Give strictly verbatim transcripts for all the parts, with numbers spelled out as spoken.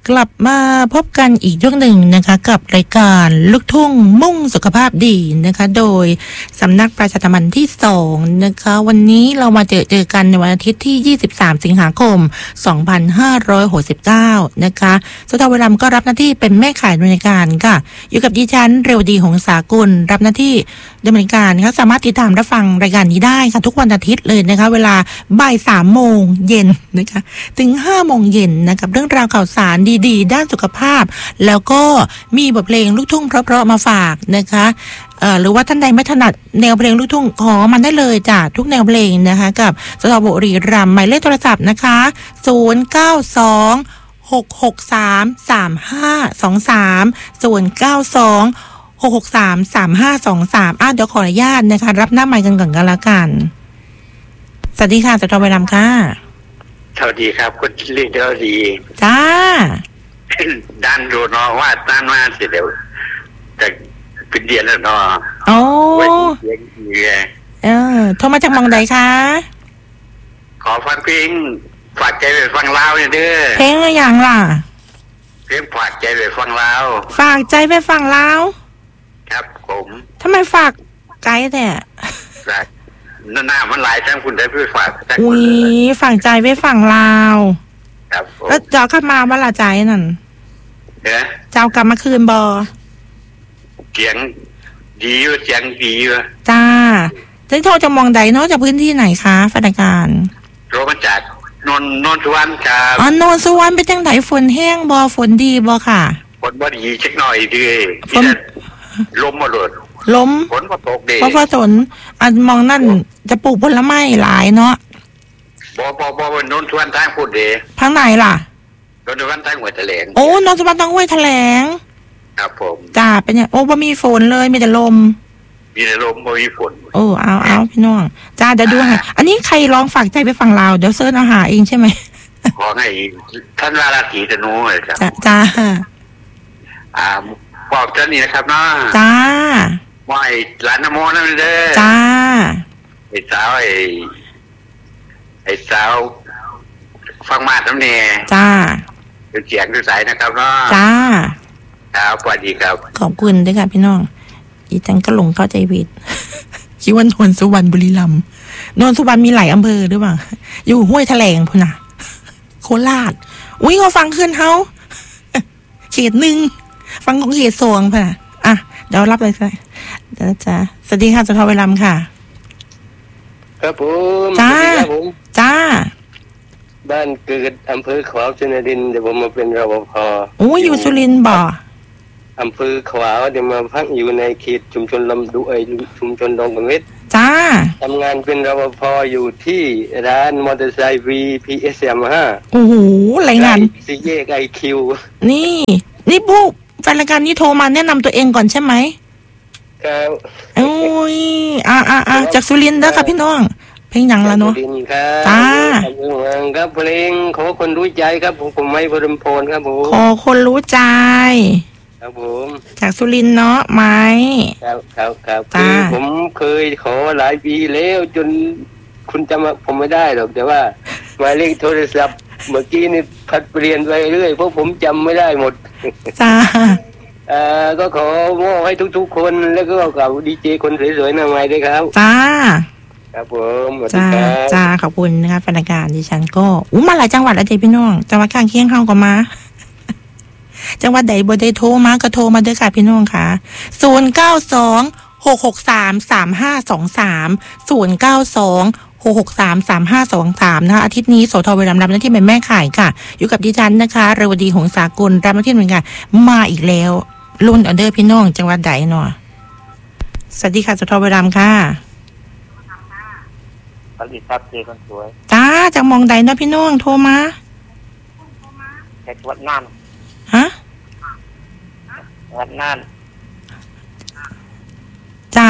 กลับมาพบกันอีกช่วงหนึ่งนะคะกับรายการลูกทุ่งมุ่งสุขภาพดีนะคะโดยสำนักประชาสัมพันธ์ที่สองนะคะวันนี้เรามาเจอเจอกันในวันอาทิตย์ที่ยี่สิบสามสิงหาคมสองพันห้าร้อยหกสิบเก้านะคะสุธาวรำก็รับหน้าที่เป็นแม่ข่ายดำเนินการค่ะอยู่กับดิฉันเรวดีหงสากุลรับหน้าที่ดำเนินการนะคะสามารถติดตามรับฟังรายการนี้ได้ค่ะทุกวันอาทิตย์เลยนะคะเวลาบ่ายสามโมงเย็นนะคะถึงห้าโมงเย็นนะคะเรื่องราวข่าวสารดีๆด้านสุขภาพแล้วก็มีบทเพลงลูกทุ่งเพราะๆมาฝากนะคะเอ่อหรือว่าท่านใดไม่ถนัดแนวเพลงลูกทุ่งขอมันได้เลยจ้ะทุกแนวเพลงนะคะกับสทบุรีรัมย์หมายเลขโทรศัพท์นะคะศูนย์ เก้า สอง หก หก สาม สาม ห้า สอง สาม ศูนย์ เก้า สอง หก หก สาม สาม ห้า สอง สามอ่ะเดี๋ยวขออนุญาตนะคะรับหน้าไมค์กันก่อนกันละกันสวัสดีค่ะสทบุรีรัมย์ค่ะสวัสดีครับคุณลิเดอร์ดีจ้าด้านดูเนาะว่าด้านมาสิเดี๋ยวจะเป็นเดือนแล้วเนาะโอ้เลี้ยงเลี้ยงเออโทรมาจากมองใดคะขอฟังเพลงฝากใจไปฟังลาวเนี่ยเด้อเพลงอะไรอย่างล่ะเพลงฝากใจไปฟังลาวฝากใจไปฟังลาวครับผมทำไมฝากใจแต่หน้ามันหลายทั้งคุณได้เพื่อฝากอุ้ยฝากใจไปฟังลาวครับแล้วเจ้ากลับมาเมื่อไรใจนั่นเอ๊ะเจ้ากลับมาคืนบอเสียงดีอยู่เสียงดีอยู่จ้าจะโทรจะมองใดเนาะจากพื้นที่ไหนคะฟันการโทรมาจากนนนนสุวรรณครับอ๋อนนสุวรรณเป็นจังไหนฝนแห้งบอฝนดีบอค่ะฝนบ่ดีเช็คหน่อยดีฝนลมมาหลุดล้มฝนพอตกดีเพราะฝนอันมองนั่นจะปลูกผลไม้หลายเนาะบ่บ่บ่บนนนทวนทางพูดเดทางไหนล่ะนนทวนทางหัวแถลงโอ้นนทวนทางห้วยแถลงครับผมจ้าเป็นยังโอ้บ่มีฝนเลยมีแต่ลมมีแต่ลมบ่มีฝนโอ้เอาเอาพี่น้องจ้าเดี๋ยวดูให้อันนี้ใครร้องฝากใจไปฟังเราเดี๋ยวเซิร์ชเอาหาเองใช่ไหมขอให้ท่านวาราศีธนูเลยครับจ้าอ่าบอกเจ้านี่นะครับเนาะจ้าว่าไอ้หลานนโมนั่นเด้อจ้าไอ้สาวไอ้ไอ้สาวฟังมาน้ำเนยจ้าเป็นเสียงด้วยสายนะครับเนาะจ้าครับสวัสดีครับขอบคุณด้วยค่ะพี่น้องอีจังก็หลงเข้าใจผิดคิดว่านนสุวรรณบุรีรัมย์นนสุวรรณมีหลายอำเภอหรือเปล่าอยู่ห้วยแถลงพุ่นน่ะโคราชอุ้ยเขาฟังขึ้นเฮาเขตหนึ่งฟังของเขตสองป่ะอ่ะเดี๋ยวรับเลยค่ะเดี๋ยวจ้าสวัสดีค่ะสุธาวรำค่ะครับผมจ้าจ้าบ้านเกิดอำเภอขวาวชนดินเดี๋ยวผมมาเป็นรปภโอ้อยู่สุรินทร์บ่อำเภอขวาวเดี๋ยวมาพักอยู่ในเขตชุมชนลำดูไอชุมชนดงกังเวทจ้าทำงานเป็นรปภอยู่ที่ร้านมอเตอร์ไซค์ วี พี เอส ยามาฮ่าโอ้โหรายงานซีเยกไอคิวนี่นี่ผู้แฟนรายการนี้โทรมาแนะนำตัวเองก่อนใช่ไหมครับโอ้ยอ่าอ่าอ่าจากสุรินทร์นะครับพี่น้องเพลงยังละเนาะจ้าครับเพลงขอคนรู้ใจครับผมผมไม่บรมพลครับผมขอคนรู้ใจครับผมจากสุรินทร์เนาะไหมครับครับครับคือผมเคยขอหลายปีแล้วจนคุณจำผมไม่ได้หรอกแต่ว่าหมายเลขโทรศัพท์เมื่อกี้นี่ผัดเปลี่ยนไปเรื่อยเพราะผมจำไม่ได้หมดจ้าเอ่อก็ขอมอบให้ทุกๆคนแล้วก็กับดีเจคนสวยๆหน้าใหม่ด้วยครับจ้าครับผมจ้าจ้าขอบคุณนะคะแฟนรายการดิฉันก็อู้มาหลายจังหวัดแล้วจ้ะพี่น้องจังหวัดข้างเคียงเข้าก็มาจังหวัดใดบ่ได้โทรมาก็โทรมาด้วยค่ะพี่น้องค่ะศูนย์ เก้า สอง หก หก สาม สาม ห้า สอง สาม ศูนย์ เก้า สอง หก หก สาม สาม ห้า สอง สามนะคะอาทิตย์นี้โสธรบุรีรัมย์รับหน้าที่เป็นแม่ข่ายค่ะอยู่กับดิฉันนะคะเรวดีหงสากุลรับหน้าที่เหมือนกันมาอีกแล้วรุ่นออเดอร์พี่น้องจังหวัดใดเนาะสวัสดีค่ะโสธรบุรีรัมย์ค่ะสวัสดีครับเจคนสวยจ้าจากมองใดเนาะพี่น้องโทรมาจากวัดน่านฮะวัดน่านจ้า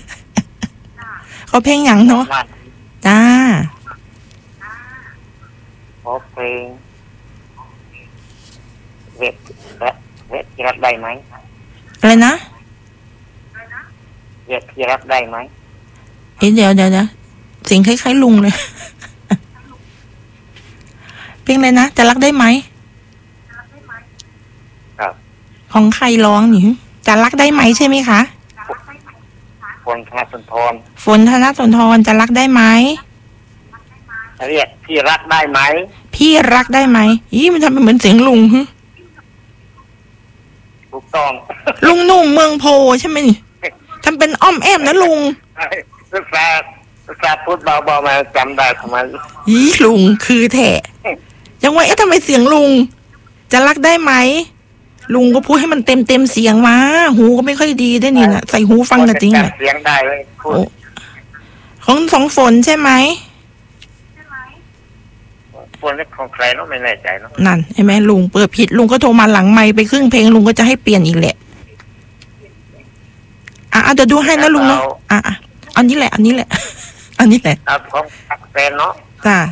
เขาเพลงหยังเนาะจ้าขอเพลงเวทและเวทที่รับได้ไหมอะไรนะเวทที่รับได้ไหมเอ๊ะเดี๋ยวเดี๋ยวเดี๋ยวเสียงคล้ายๆลุงเลยเพลงอะไรนะจะรักได้ไหมของใครร้องนี่จะรักได้ไหมใช่ไหมคะฝนธนสุนทรฝนธนสุนทรจะรักได้ไหมเรียกพี่รักได้ไหมพี่รักได้ไหมอีมันทำเป็นเหมือนเสียงลุงถูกต้องลุงหนุ่มเมืองโพใช่ไหมนี่ทำเป็นอ้อมแอมนะลุงศึกษาศึกษาพูดเบาๆมาจำได้ทำไมอีลุงคือแท้ยังว่าเอ๊ะทำไมเสียงลุงจะรักได้ไหมลุงก็พูดให้มันเต็มเต็มเสียงมาหูก็ไม่ค่อยดีได้นี่นะใส่หูฟังกันจริงเลยเสียงได้เลยพูดของสองฝนใช่ไหมฝนของใครเนาะไม่แน่ใจเนาะนั่นเห็นไหมลุงเปิดผิดลุงก็โทรมาหลังไมค์ไปครึ่งเพลงลุงก็จะให้เปลี่ยนอีกแหละอ่ะเดี๋ยวดูให้นะลุงเนาะอ่ะอันนี้แหละอันนี้แหละอันนี้แหละเอาของแฟนเนาะจ้า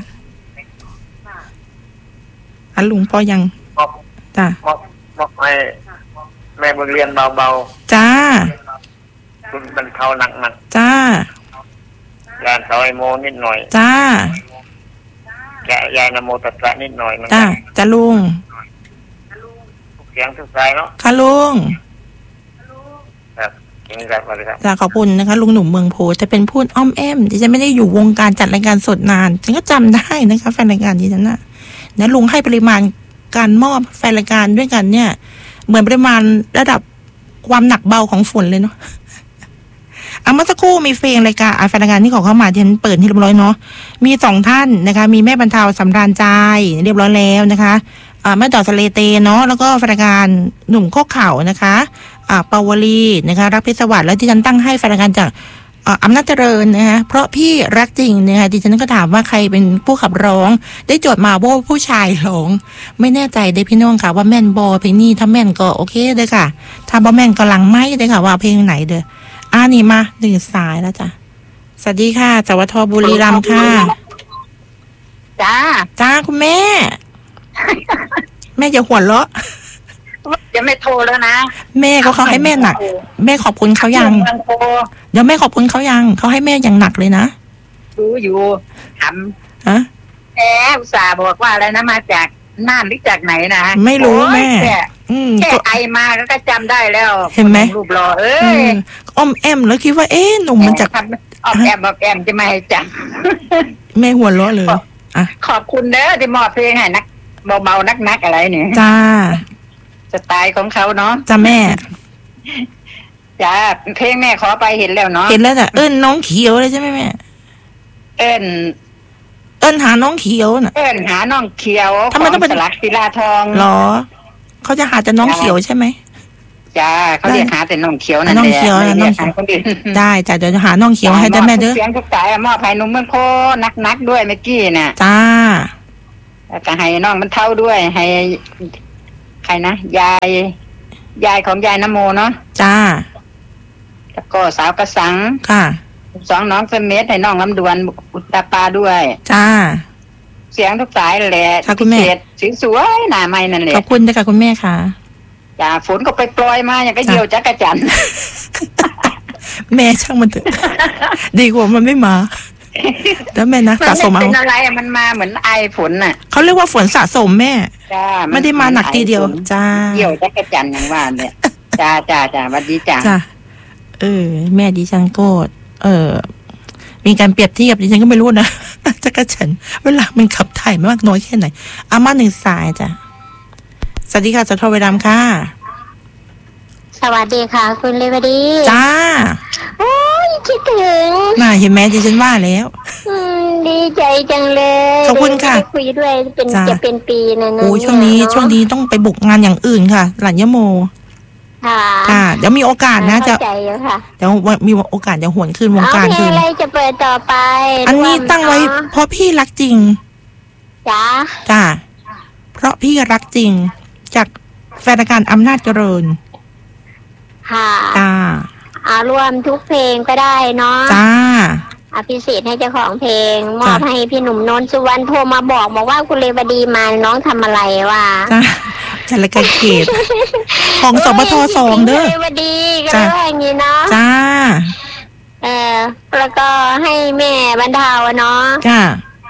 อ่ะลุงพอยังจ้าบอกให้แม่บทเรียนเบาๆจ้าคุณมันเท่าหนักๆจ้ายานเท่าไอโมนิดหน่อยจ้ายานโมตัสสะนิดหน่อยจ้าจ้าลุงเสียงทุกสายเนาะค่ะลุงครับจ้าขอบคุณนะคะลุงหนุ่มเมืองโพจะเป็นพูดอ้อมแอมที่จะไม่ได้อยู่วงการจัดรายการสดนานฉันก็จำได้นะคะแฟนรายการนี้ฉันน่ะนะลุงให้ปริมาณการมอบแฟนรายการด้วยกันเนี่ยเหมือนปริมาณระดับความหนักเบาของฝนเลยเนาะเอาเมื่อสักครู่มีเพลงรายการแฟนรายการที่ขอเข้ามาที่ฉันเปิดที่เรียบร้อยเนาะมีสองท่านนะคะมีแม่บรรเทาสำราญใจเรียบร้อยแล้วนะคะอ่าแม่ต่อทะเลเตเนาะแล้วก็แฟนรายการหนุ่มโคกเข่านะคะอ่าปาวลีนะคะรักพิศวัตแล้วที่ฉันตั้งให้แฟนรายการจากอำนาจเจริญนะคะเพราะพี่รักจริงนะคะดิฉันก็ถามว่าใครเป็นผู้ขับร้องได้โจทย์มาว่าผู้ชายร้องไม่แน่ใจได้พี่น้องค่ะว่าแม่นบอเพลงนี้ถ้าแม่นก็โอเคเด้อค่ะถ้าบ่แม่นก็หลังไม่เด้อค่ะว่าเพลงไหนเด้ออ่านี่มาหนึ่งสายแล้วจ้ะสวัสดีค่ะจวทบุรีรัมย์ค่ะจ้าจ้าคุณแม่แม่อย่าหัวเราะจะไม่โทรแล้วนะแม่ก็เขาให้แม่หนักแม่ขอบคุณเขายังเดี๋ยวแม่ขอบคุณเขายังเขาให้แม่อย่างหนักเลยนะรู้อยู่ทำฮะแอบอุตส่าห์บอกว่าอะไรนะมาจากน่านหรือจากไหนนะไม่รู้แม่แค่ไอมาก็จำได้แล้วเห็นไหมรูปรอเอ้ยอ้อมแอมแล้วคิดว่าเอ๊ะหนุ่มมันจากอ้อมแอมอ้อมแอมจะไม่ให้จังแม่หัวเราะเลยอ่ะขอบคุณเด้อที่มอบเพลงให้นักเบาๆนักๆอะไรเนี่ยจ้าสไตล์ของเขาเนาะจ้าแม่จ้าเพลงแม่ขอไปเห็นแล้วเนาะเห็นแล้วแต่เอิ้นน้องเขียวเลยใช่ไหมแม่เอิ้นเอิ้นหาน้องเขียวน่ะเอิ้นหาน้องเขียวทำไมต้องเป็นสลักศิลาทองหรอเขาจะหาแต่น้องเขียวใช่ไหมจ้าเขาเรียกหาแต่น้องเขียวนั่นแหละน้องเขียวน้องเขียวได้จ้าเดี๋ยวจะหาน้องเขียวให้ได้แม่เด้อเสียงทุกสายมอบให้นุ่มเมืองโพนักๆด้วยเมื่อกี้น่ะจ้าแล้วก็ให้น้องมันเท่าด้วยให้ใครนะยายยายของยายนโมเนาะจ้าแล้วก็สาวกระสังค่ะสองน้องเสม็ดให้น้องลำดวนอุตตาปาด้วยจ้าเสียงทุกสายแหละค่ะคุณแม่สวยๆหน้าไม้นั่นแหละขอบคุณนะคะคุณแม่ค่ะจ้าฝนก็ไปปล่อยมาอย่างก็เหี่ยวจักรจันทร์แม่ช่างมันเถอะดีกว่ามันไม่มาแล้วแม่นะสะสมเอาเป็นอะไรมันมาเหมือนไอฝนน่ะเขาเรียกว่าฝนสะสมแม่จ้าไม่ได้มาหนักทีเดียวจ้าเหี่ยวจักรจันทร์อย่างว่าเนี่ยจ้าจ้าจ้าสวัสดีจ้าจ้าเออแม่ดิฉันก็เออมีการเปรียบเทียบดิฉันก็ไม่รู้นะจักรจันทร์เวลามันขับถ่ายมากน้อยแค่ไหนอามาหนึ่งสายจ้ะสวัสดีค่ะสทวดำค่ะสวัสดีค่ะคุณเลวดีจ้าโอ้ยคิดถึงน่าเห็นไหมดิฉันว่าแล้วอืมดีใจจังเลยขอบคุณค่ะคุยด้วยเป็นจะเป็นปีนะโอ้ช่วงนี้ช่วงนี้ต้องไปบุกงานอย่างอื่นค่ะหลานยโมค่ะค่ะเดี๋ยวมีโอกาสนะจะเดี๋ยวมีโอกาสจะหวนคืนวงการคืนอะไรจะเปิดต่อไปอันนี้ตั้งไว้เพราะพี่รักจริงจ้าจ้าเพราะพี่รักจริงจากแฟนรายการอำนาจเจริญค่ะจ้าอารวมทุกเพลงก็ได้เนาะจ้าอภิสิทธิ์ให้เจ้าของเพลงมอบให้พี่หนุ่มนนท์สุวรรณโทรมาบอกบอกว่าคุณเลวดีมาน้องทำอะไรวะจ้าจัดรายการเขตของสปทสองเด้อเลวดีก็ได้อย่างนี้เนาะจ้าเออแล้วก็ให้แม่บรรเทาเนาะจ้า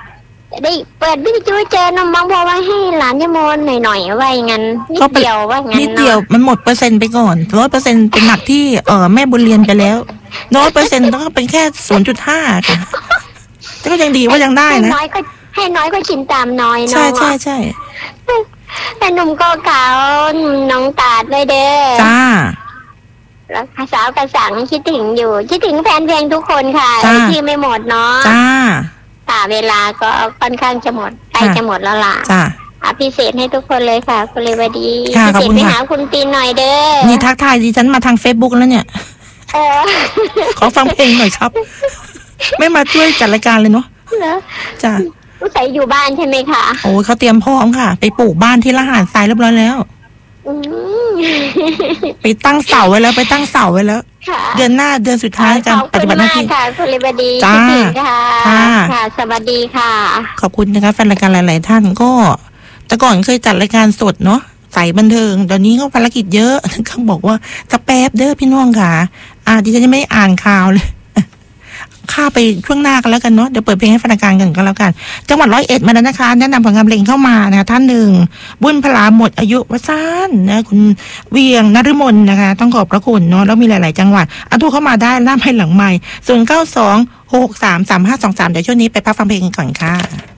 ได้เปิดวิทยุเจอน้องมองบอกว่าให้หลานยโมนหน่อยๆว่าอย่างนั้นนิดเดียวว่าอย่างนั้นนิดเดียวมันหมดเปอร์เซ็นต์ไปก่อนร้อยเปอร์เซ็นต์เป็นหนักที่เออแม่บุญเรียนไปแล้วร้อยเปอร์เซ็นต์ต้องเป็นแค่ศูนย์จุดห้าค่ะก็ยังดีว่ายังได้นะให้น้อยก็ให้น้อยก็ชิมตามน้อยเนาะใช่ใช่ใช่แต่หนุ่มก็เก่าน้องตาดเลยเด้อจ้าแล้วสาวกระสังคิดถึงอยู่คิดถึงแฟนเพลงทุกคนค่ะที่ไม่หมดเนาะจ้าค่ะเวลาก็ค่อนข้างจะหมดใกล้จะหมดแล้วล่ะจ้าอภิเษกให้ทุกคนเลยค่ะคุณเลวดีพิเศษไปหาคุณตีนหน่อยเด้อนี่ทักทายดิฉันมาทางเฟซบุ๊กแล้วเนี่ยเออขอฟังเพลงหน่อยครับไม่มาช่วยจัดรายการเลยเนาะจ้าผู้ใส่อยู่บ้านใช่ไหมคะโอ้เขาเตรียมพร้อมค่ะไปปลูกบ้านที่ละหารทรายเรียบร้อยแล้วไปตั้งเสาไว้แล้วไปตั้งเสาไว้แล้วเดือนหน้าเดือนสุดท้ายการปฏิบัติหน้าที่ค่ะคุณเลวดีจ้าค่ะค่ะสวัสดีค่ะขอบคุณนะคะแฟนรายการหลายๆท่านก็แต่ก่อนเคยจัดรายการสดเนาะใส่บันเทิงตอนนี้ก็ภารกิจเยอะเขาบอกว่าจะแป๊บเด้อพี่น้องค่ะอ่าดิฉันจะไม่อ่านข่าวเลยข้าไปช่วงหน้ากันแล้วกันเนาะเดี๋ยวเปิดเพลงให้แฟนรายการกันก็แล้วกันจังหวัดร้อยเอ็ดมาแล้วนะคะแนะนำผลงานเพลงเข้ามานะคะท่านหนึ่งบุญพลาหมดอายุวสันนะคุณเวียงนฤมลนะคะต้องขอบพระคุณเนาะแล้วมีหลายๆจังหวัดเอาตัวเข้ามาได้ล่ามให้หลังใหม่ศูนย์เก้าสองหกสามสามห้าสองสามเดี๋ยวช่วงนี้ไปพักฟังเพลงกันก่อนค่ะ